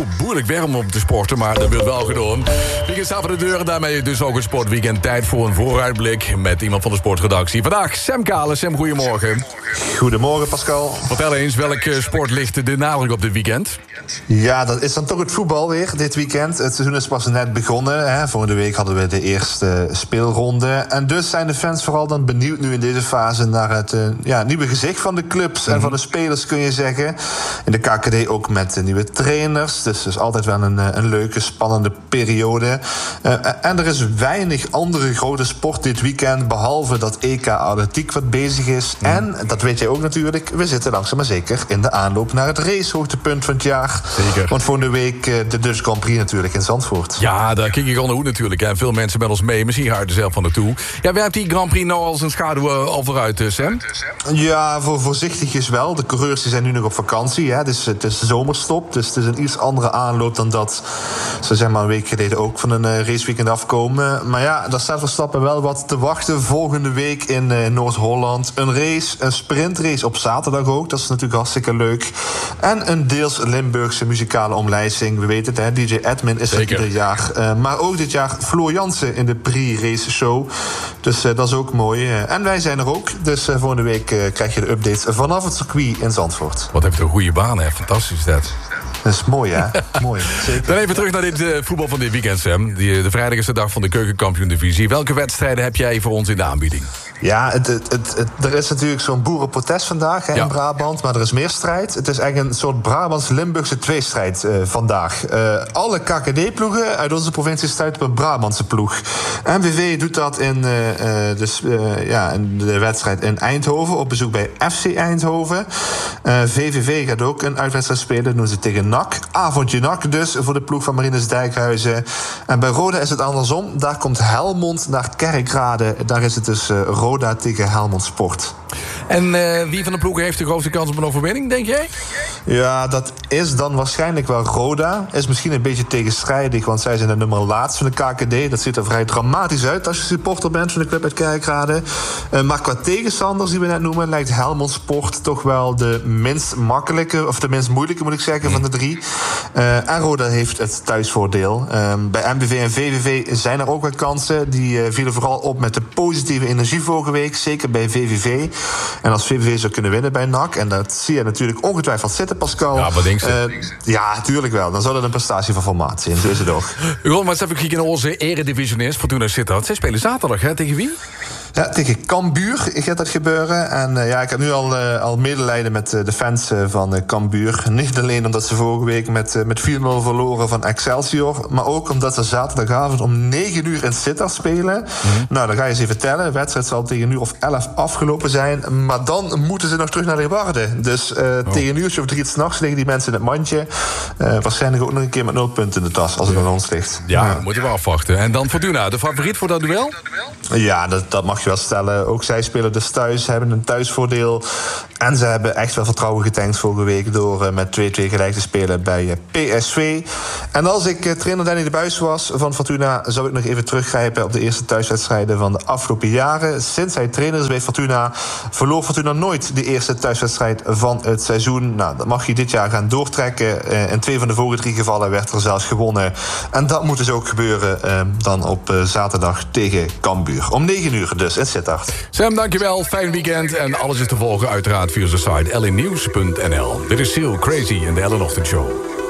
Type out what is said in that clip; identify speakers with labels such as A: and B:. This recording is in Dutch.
A: moeilijk warm om te sporten, maar dat wordt wel gedaan. Weekend staat voor de deur en daarmee dus ook een sportweekend. Tijd voor een vooruitblik met iemand van de sportredactie. Vandaag Sam Kalen. Sam, goedemorgen.
B: Goedemorgen, Pascal.
A: Vertel eens, welke sport ligt de nadruk op dit weekend?
B: Ja, dat is dan toch het voetbal weer dit weekend. Het seizoen is pas net begonnen. Hè. Vorige week hadden we de eerste speelronde. En dus zijn de fans vooral dan benieuwd nu in deze fase naar het nieuwe gezicht van de clubs en van de spelers, kun je zeggen. In de KKD ook met nieuwe trainers. Dus het is altijd wel een leuke, spannende periode. En er is weinig andere grote sport dit weekend, behalve dat EK Atletiek wat bezig is. En, dat weet jij ook natuurlijk, we zitten langzaam maar zeker in de aanloop naar het racehoogtepunt van het jaar.
A: Zeker.
B: Want volgende week de Dutch Grand Prix natuurlijk in Zandvoort.
A: Ja, daar kijk ik al naar hoe natuurlijk. En veel mensen met ons mee. Misschien ga je er zelf van naartoe. Ja, werpt die Grand Prix nou als een schaduw al vooruit, Sam?
B: Ja, voorzichtig is wel. De coureurs die zijn nu nog op vakantie. Hè. Dus het is zomerstop. Dus het is een iets andere aanloop dan dat ze zeg maar een week geleden ook van een raceweekend afkomen. Maar ja, daar staat Verstappen wel wat te wachten. Volgende week in Noord-Holland. Een race, een sprintrace op zaterdag ook. Dat is natuurlijk hartstikke leuk. En een deels Limburgse muzikale omlijsting. We weten het, hè, DJ Edmin is er ieder jaar. Maar ook dit jaar Floor Jansen in de pre-race show. Dus dat is ook mooi. En wij zijn er ook. Dus volgende week krijg je de updates vanaf het circuit in Zandvoort.
A: Wat heeft een goede baan, hè? Fantastisch dat.
B: Dat is mooi, hè? Mooi, zeker.
A: Dan even terug naar dit voetbal van dit weekend, Sam. De vrijdag is de dag van de Keukenkampioen-divisie. Welke wedstrijden heb jij voor ons in de aanbieding? Ja,
B: er is natuurlijk zo'n boerenprotest vandaag in Brabant, maar er is meer strijd. Het is eigenlijk een soort Brabants-Limburgse tweestrijd vandaag. Alle KKD-ploegen uit onze provincie strijden op een Brabantse ploeg. MVV doet dat in de wedstrijd in Eindhoven, op bezoek bij FC Eindhoven. VVV gaat ook een uitwedstrijd spelen, dat doen ze tegen NAC. Avondje NAC dus, voor de ploeg van Marinus Dijkhuizen. En bij Roda is het andersom. Daar komt Helmond naar Kerkrade. Daar is het dus Roda tegen Helmond Sport.
A: En wie van de ploegen heeft de grootste kans op een overwinning, denk jij?
B: Ja, dat is dan waarschijnlijk wel Roda. Is misschien een beetje tegenstrijdig, want zij zijn de nummer laatst van de KKD. Dat ziet er vrij dramatisch uit als je supporter bent van de club uit Kerkrade. Maar qua tegenstanders die we net noemen, lijkt Helmond Sport toch wel de minst makkelijke, of de minst moeilijke moet ik zeggen, van de drie. En Roda heeft het thuisvoordeel. Bij MVV en VVV zijn er ook wat kansen. Die vielen vooral op met de positieve energie vorige week. Zeker bij VVV. En als VVV zou kunnen winnen bij NAC, en dat zie je natuurlijk ongetwijfeld zitten, Pascal.
A: Ja, wat denk je?
B: Ja, tuurlijk wel. Dan zou dat een prestatie van formatie. En zo is het ook.
A: Ron, maar eens even kijken naar onze eredivisionist Fortuna Sittard. Zij spelen zaterdag, hè? Tegen wie?
B: Ja, tegen Cambuur gaat dat gebeuren. En ik heb nu al medelijden met de fans van Cambuur. Niet alleen omdat ze vorige week met 4-0 verloren van Excelsior, maar ook omdat ze zaterdagavond om 9 uur in Sittard spelen. Nou, dan ga je eens even tellen. De wedstrijd zal tegen een uur of 11 afgelopen zijn. Maar dan moeten ze nog terug naar Leeuwarden. Dus tegen een uurtje of 3 s'nachts liggen die mensen in het mandje. Waarschijnlijk ook nog een keer met 0 punten in de tas als het aan ons ligt.
A: Ja, moeten we afwachten. En dan Fortuna, de favoriet voor dat duel?
B: Ja, dat mag je wel stellen. Ook zij spelen dus thuis, hebben een thuisvoordeel. En ze hebben echt wel vertrouwen getankt vorige week door met 2-2 gelijk te spelen bij PSV. En als ik trainer Danny de Buijs was van Fortuna, zou ik nog even teruggrijpen op de eerste thuiswedstrijden van de afgelopen jaren. Sinds hij trainer is bij Fortuna, verloor Fortuna nooit de eerste thuiswedstrijd van het seizoen. Nou, dat mag je dit jaar gaan doortrekken. In 2 van de vorige 3 gevallen werd er zelfs gewonnen. En dat moet dus ook gebeuren dan op zaterdag tegen Cambuur. Om 9 uur dus in Sittard.
A: Sam, dankjewel. Fijn weekend. En alles is te volgen uiteraard via onze site lnnieuws.nl. Dit is Seal Crazy in de Ellen Ochtend Show.